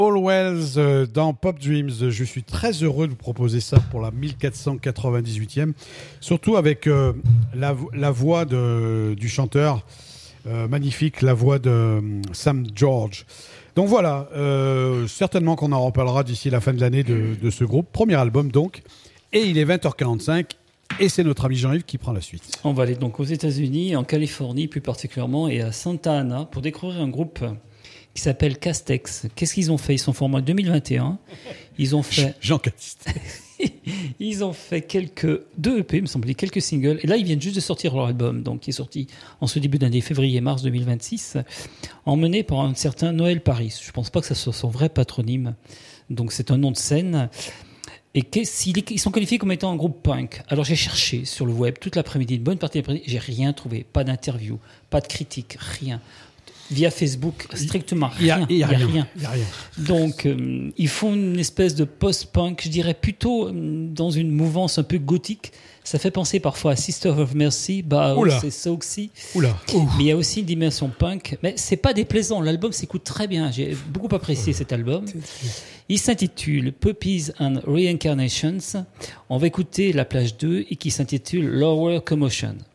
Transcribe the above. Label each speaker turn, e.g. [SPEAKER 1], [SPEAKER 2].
[SPEAKER 1] Paul Wells dans Pop Dreams. Je suis très heureux de vous proposer ça pour la 1498e, surtout avec la voix du chanteur magnifique, la voix de Sam George. Donc voilà, certainement qu'on en reparlera d'ici la fin de l'année de ce groupe. Premier album donc, et il est 20h45. Et c'est notre ami Jean-Yves qui prend la suite.
[SPEAKER 2] On va aller donc aux États-Unis, en Californie plus particulièrement, et à Santa Ana pour découvrir un groupe qui s'appelle Castex. Qu'est-ce qu'ils ont fait ? Ils sont formés en 2021. Ils ont fait
[SPEAKER 1] Jean Castiste.
[SPEAKER 2] Ils ont fait deux EP, me semble-t-il, quelques singles. Et là, ils viennent juste de sortir leur album, donc qui est sorti en ce début d'année, février-mars 2026, emmené par un certain Noël Paris. Je ne pense pas que ça soit son vrai patronyme. Donc c'est un nom de scène. Et ils sont qualifiés comme étant un groupe punk. Alors j'ai cherché sur le web toute l'après-midi, une bonne partie de l'après-midi, j'ai rien trouvé. Pas d'interview, pas de critique, rien. Via Facebook, strictement rien. Il y a rien. Donc ils font une espèce de post-punk, je dirais plutôt dans une mouvance un peu gothique. Ça fait penser parfois à Sisters of Mercy, c'est ça aussi. Mais il y a aussi une dimension punk. Mais c'est pas déplaisant. L'album s'écoute très bien. J'ai beaucoup apprécié cet album. Il s'intitule Puppies and Reincarnations. On va écouter la plage 2 et qui s'intitule Lower Commotion.